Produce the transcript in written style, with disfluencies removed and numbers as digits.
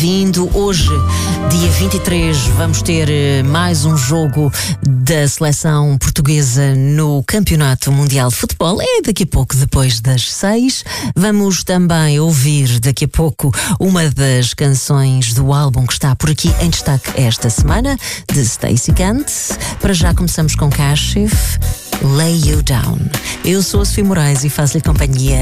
bem-vindo. Hoje, dia 23, vamos ter mais um jogo da seleção portuguesa no Campeonato Mundial de Futebol. É daqui a pouco, depois das 6. Vamos também ouvir daqui a pouco uma das canções do álbum que está por aqui em destaque esta semana, de Stacey Kent. Para já começamos com Kashif, Lay You Down. Eu sou a Sofia Moraes e faço-lhe companhia